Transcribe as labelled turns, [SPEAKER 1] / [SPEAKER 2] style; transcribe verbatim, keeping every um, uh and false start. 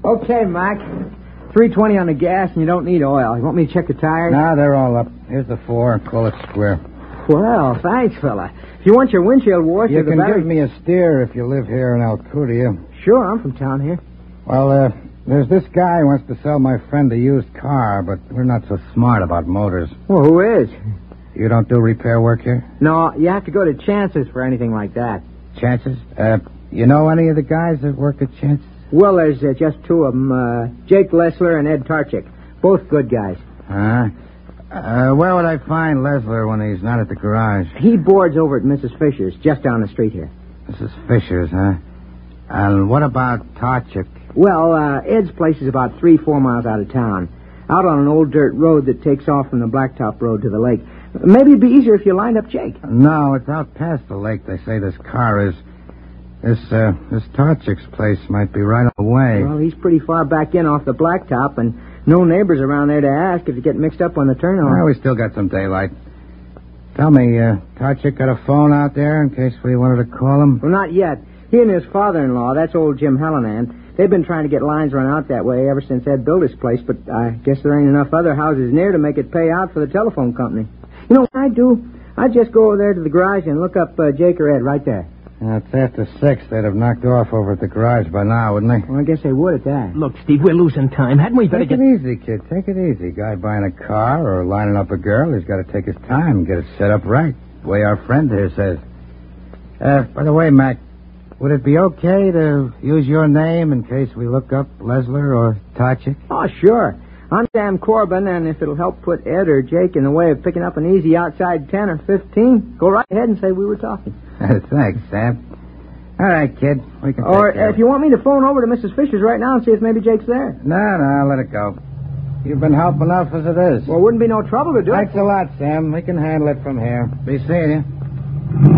[SPEAKER 1] Okay, Mac. three twenty on the gas, and you don't need oil. You want me to check the tires?
[SPEAKER 2] Nah, they're all up. Here's the four. Call it square.
[SPEAKER 1] Well, thanks, fella. If you want your windshield washed...
[SPEAKER 2] You
[SPEAKER 1] the
[SPEAKER 2] can
[SPEAKER 1] battery...
[SPEAKER 2] give me a steer if you live here in Alcudia.
[SPEAKER 1] Sure, I'm from town here.
[SPEAKER 2] Well, uh, there's this guy who wants to sell my friend a used car, but we're not so smart about motors.
[SPEAKER 1] Well, who is?
[SPEAKER 2] You don't do repair work here?
[SPEAKER 1] No, you have to go to Chances for anything like that.
[SPEAKER 2] Chances? Uh, you know any of the guys that work at Chances?
[SPEAKER 1] Well, there's uh, just two of them, uh, Jake Lessler and Ed Tarchik. Both good guys.
[SPEAKER 2] Huh? Uh, where would I find Lesler when he's not at the garage?
[SPEAKER 1] He boards over at Missus Fisher's, just down the street here.
[SPEAKER 2] Missus Fisher's, huh? And what about Tarchik?
[SPEAKER 1] Well, uh, Ed's place is about three, four miles out of town, out on an old dirt road that takes off from the Blacktop Road to the lake. Maybe it'd be easier if you lined up Jake.
[SPEAKER 2] No, it's out past the lake. They say this car is. This, uh, this Tarchik's place might be right on the way.
[SPEAKER 1] Well, he's pretty far back in off the Blacktop, and no neighbors around there to ask if you get mixed up on the turnoff.
[SPEAKER 2] Well, we still got some daylight. Tell me, uh, Tarchik got a phone out there in case we wanted to call him?
[SPEAKER 1] Well, not yet. He and his father-in-law, that's old Jim Hallinan, they've been trying to get lines run out that way ever since Ed built his place, but I guess there ain't enough other houses near to make it pay out for the telephone company. You know what I'd do? I'd just go over there to the garage and look up uh, Jake or Ed right there.
[SPEAKER 2] Uh, it's after six. They'd have knocked off over at the garage by now, wouldn't they?
[SPEAKER 1] Well, I guess they would at that.
[SPEAKER 3] Look, Steve, we're losing time. Hadn't we better
[SPEAKER 2] Take
[SPEAKER 3] get...
[SPEAKER 2] it easy, kid. Take it easy. Guy buying a car or lining up a girl, he's got to take his time and get it set up right, the way our friend here says. Uh, by the way, Mac, would it be okay to use your name in case we look up Lesler or Tarchik?
[SPEAKER 1] Oh, sure. I'm Sam Corbin, and if it'll help put Ed or Jake in the way of picking up an easy outside ten or fifteen, go right ahead and say we were talking.
[SPEAKER 2] Thanks, Sam. All right, kid. We can
[SPEAKER 1] Or
[SPEAKER 2] take care
[SPEAKER 1] if you want me to phone over to Missus Fisher's right now and see if maybe Jake's there.
[SPEAKER 2] No, no, let it go. You've been helping enough as it is.
[SPEAKER 1] Well, wouldn't be no trouble to do
[SPEAKER 2] Thanks
[SPEAKER 1] it.
[SPEAKER 2] a lot, Sam. We can handle it from here. Be seeing you.